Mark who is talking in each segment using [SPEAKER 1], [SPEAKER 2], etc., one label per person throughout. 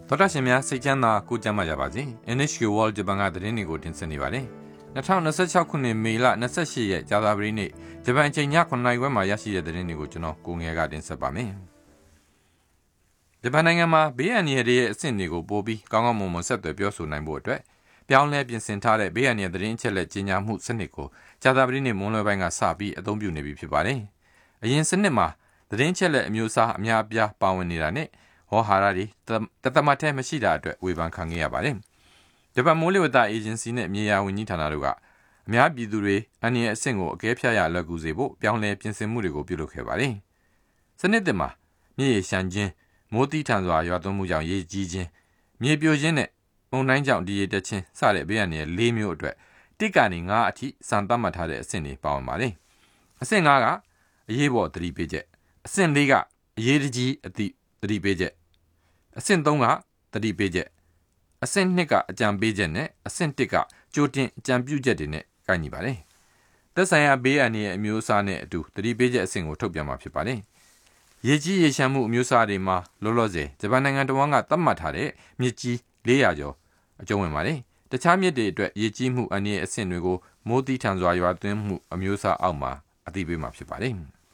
[SPEAKER 1] သောတာရှင်များစိတ်ချမ်းသာကိုကြမ်းမှကြပါစေ NHK World ဂျပန်ကသတင်းတွေကိုတင်ဆက်နေပါတယ်2026ခုနှစ်မေလ28ရက်ကြာသပတေးနေ့ဂျပန်အချိန်ည9:00နာရီခွဲမှာရရှိတဲ့သတင်းတွေကိုကျွန်တော်ကိုငယ်ကတင်ဆက်ပါမယ်ဂျပန်နိုင်ငံမှာဘေးအန္တရာယ်ရဲ့အဆင့်တွေကိုပိုပြီးကောင်းကောင်းမွန်မွန်ဆက်သွယ်ပြောဆိုနိုင်ဖို့အတွက်ပြောင်းလဲပြင်ဆင်ထားတဲ့ဘေးအန္တရာယ်သတင်းအချက်အလက်ကြီးညာမှုစနစ်ကိုကြာသပတေးနေ့မွန်းလွဲပိုင်းကစပြီးအသုံးပြုနေပြီဖြစ်ပါတယ်အရင်စနစ်မှာသတင်းချက်လက်အမျိုးအစားအများအပြားပါဝင်နေတာနဲ့ဟောဟာရတွေတသမတ်ထဲမရှိတာအတွက်ဝေဖန်ခံခဲ့ရပါတယ်။ဂျပန်မိုးလေဝသအေဂျင်စီနဲ့မြေယာဝန်ကြီးဌာနတို့ကအများပြည်သူတွေအန္တရာယ်အဆင့်ကိုအကဲဖြတ်ရလွယ်ကူစေဖို့ပြောင်းလဲပြင်ဆင်မှုတွေကိုပြုလုပ်ခဲ့ပါတယ်။စနစ်တင်မှာမြေရေရှမ်းခြင်းမိုးတိထန်စွာရွာသွန်းမှုကြောင့်ရေကြီးခြင်းမြေပြိုခြင်းနဲ့မုန်တိုင်းကြောင့်ဒီရေတက်ခြင်းစတဲ့ဘေးအန္တရာယ်၄မျိုးအတွက်တစ်ကနေ9အထိစံသတ်မှတ်ထားတဲ့အဆင့်တွေပါဝင်ပါတယ်။အဆင့်5ကအရေးပေါ်သတိပေးချက်အဆင့်4ကအရေးကြီးအသတိပေးချက်အဆင့်3ကသတိပေးချက်အဆင့်2ကအကြံပေးချက်နဲ့အဆင့်1ကကြိုတင်အကြံပြုချက်တွေနဲ့ကိုက်ညီပါတယ်သက်ဆိုင်ရာဘေးအန္တရာယ်အမျိုးအစားနဲ့အတူသတိပေးချက်အဆင့်ကိုထုတ်ပြန်မှာဖြစ်ပါတယ်ရေကြီးရေရှမ်းမှုအမျိုးအစားတွေမှာလောလောဆယ်ဂျပန်နိုင်ငံတော်ကသတ်မှတ်ထားတဲ့မြစ်ကြီး400ကျော်အကျုံးဝင်ပါတယ်တခြားမြစ်တွေအတွက်ရေကြီးမှုအန္တရာယ်အဆင့်တွေကိုမိုးတိထန်စွာရွာသွန်းမှုအမျိုးအစားအောက်မှာအသိပေးမှာဖြစ်ပါတယ်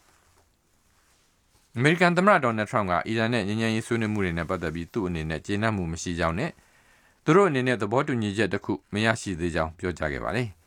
[SPEAKER 1] အမေရိကန်သမ္မတဒေါ်နယ်ထရမ့်ကအီရန်နဲ့ငြိမ်းချမ်းရေးဆွေးနွေးမှုတွေနဲ့ပတ်သက်ပြီးသူ့အနေနဲ့ကျေနပ်မှုမရှိကြောင်းနဲ့သူတို့အနေနဲ့သဘောတူညီချက်တစ်ခုမရရှိသေးကြောင်းပြောကြားခဲ့ပါတယ်